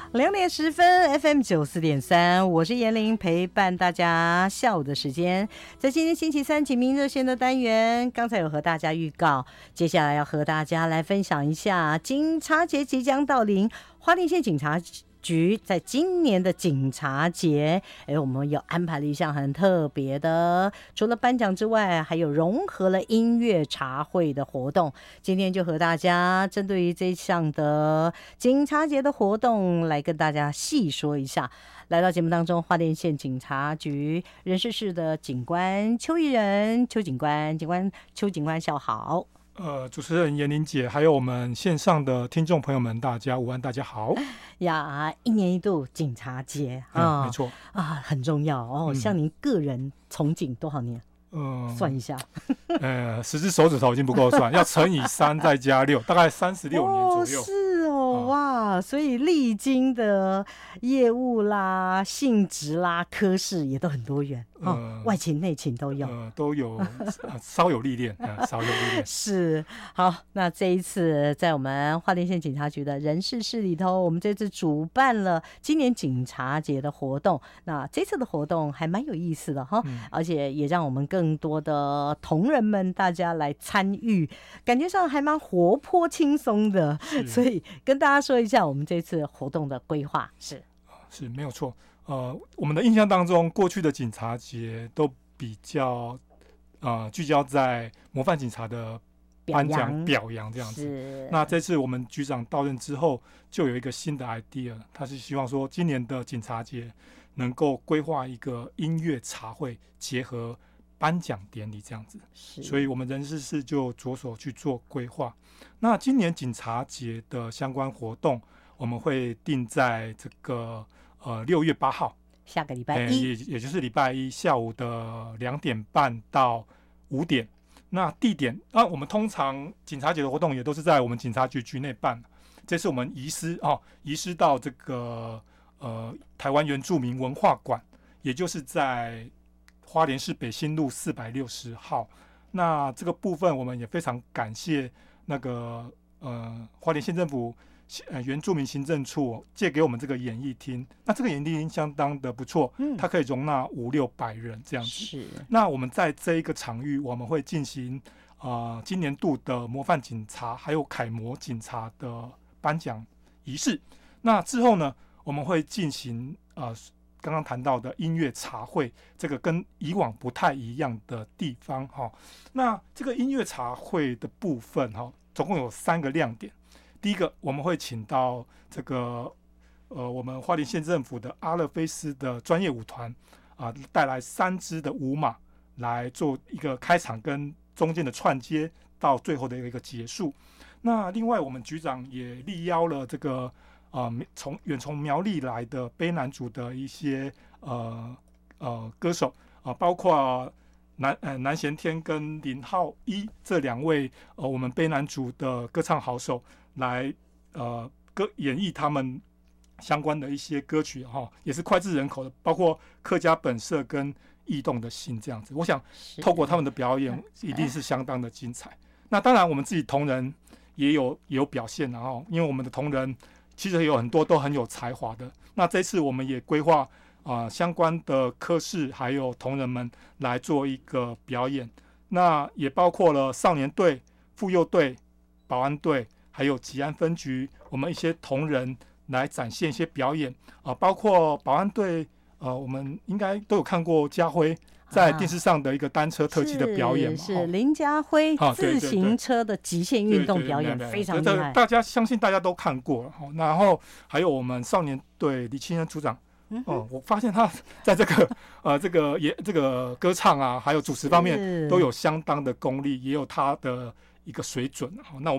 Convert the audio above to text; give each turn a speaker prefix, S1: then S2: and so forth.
S1: 2:10 FM 94.3，我是严玲，陪伴大家下午的时间。在今天星期三警民热线的单元，刚才有和大家预告，接下来要和大家来分享一下警察节即将到临，花莲县警察局在今年的警察节，我们有安排了一项很特别的，除了颁奖之外，还有融合了音乐茶会的活动。今天就和大家针对于这项的警察节的活动来跟大家细说一下。来到节目当中，花莲县警察局人事室的警官邱义仁，邱警官下午好。
S2: 主持人严玲姐，还有我们线上的听众朋友们，大家午安，大家好
S1: 呀！一年一度警察节
S2: 没错
S1: 啊，很重要哦。像您个人从警多少年？算一下
S2: ，10只手指头已经不够算，要乘以3再加6，大概36年左右。
S1: 是哦，哇！所以历经的业务啦、性质啦、科室也都很多元外勤内勤都有，
S2: 都有稍有历练，稍有历练。
S1: 是好，那这一次在我们花莲县警察局的人事室里头，我们这次主办了今年警察节的活动。那这次的活动还蛮有意思的哈，而且也让我们更多的同仁们大家来参与，感觉上还蛮活泼轻松的。所以跟大家说一下我们这次活动的规划是
S2: 没有错。我们的印象当中，过去的警察节都比较聚焦在模范警察的颁奖表扬这样子。那这次我们局长到任之后，就有一个新的 idea， 他是希望说今年的警察节能够规划一个音乐茶会，结合颁奖典礼这样子。所以我们人事室就着手去做规划。那今年警察节的相关活动，我们会定在这个6月8号，
S1: 下个礼拜一，
S2: 也就是礼拜一下午的2点半到5点。那地点我们通常警察节的活动也都是在我们警察局局内办。这次我们移师到这个台湾原住民文化馆，也就是在花莲市北新路460号。那这个部分我们也非常感谢那个花莲县政府原住民行政处借给我们这个演艺厅。那这个演艺厅相当的不错，它可以容纳500-600人这样子。那我们在这一个场域，我们会进行今年度的模范警察还有楷模警察的颁奖仪式。那之后呢，我们会进行刚刚谈到的音乐茶会，这个跟以往不太一样的地方那这个音乐茶会的部分总共有3个亮点。第一个，我们会请到这个我们花莲县政府的阿勒菲斯的专业舞团带来3支的舞马来做一个开场跟中间的串接到最后的一个结束。那另外我们局长也力邀了这个从苗栗来的卑南族的一些歌手包括南贤天跟林浩一这2位我们卑南族的歌唱好手来演绎他们相关的一些歌曲也是脍炙人口的，包括客家本色跟异动的心这样子。我想透过他们的表演一定是相当的精彩。那当然我们自己同仁也有表现因为我们的同仁其实有很多都很有才华的。那这次我们也规划相关的科室还有同仁们来做一个表演。那也包括了少年队、妇幼队、保安队还有吉安分局，我们一些同仁来展现一些表演包括保安队我们应该都有看过家辉在电视上的一个单车特技的表演
S1: 是林家辉自行车的极限运动表演，非常厉害，
S2: 相信大家都看过。然后还有我们少年队李清恩组长我发现他在这个歌唱还有主持方面都有相当的功力，也有他的一个水准。那我们